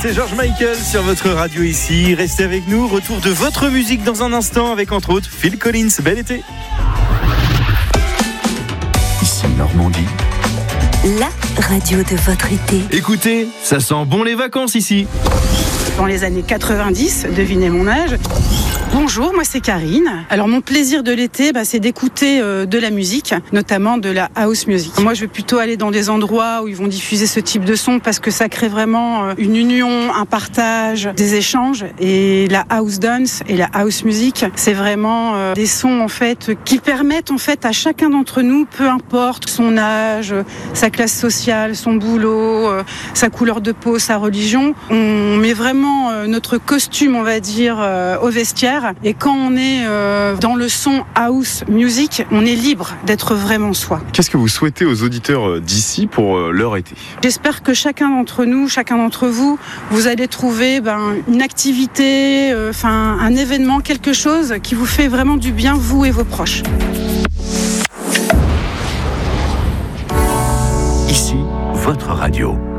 C'était George Michael sur votre radio ici. Restez avec nous. Retour de votre musique dans un instant avec entre autres Phil Collins. Bel été. Ici Normandie. La radio de votre été. Écoutez, ça sent bon les vacances ici. Dans les années 90, devinez mon âge. Bonjour, moi c'est Karine. Alors mon plaisir de l'été, c'est d'écouter de la musique, notamment de la house music. Moi je vais plutôt aller dans des endroits où ils vont diffuser ce type de son parce que ça crée vraiment une union, un partage, des échanges. Et la house dance et la house music, c'est vraiment des sons en fait qui permettent en fait à chacun d'entre nous, peu importe son âge, sa classe sociale, son boulot, sa couleur de peau, sa religion, on met vraiment notre costume, on va dire, au vestiaire. Et quand on est dans le son house music, on est libre d'être vraiment soi. Qu'est-ce que vous souhaitez aux auditeurs d'ici pour leur été ? J'espère que chacun d'entre nous, chacun d'entre vous, vous allez trouver une activité, un événement, quelque chose qui vous fait vraiment du bien, vous et vos proches. Ici, votre radio.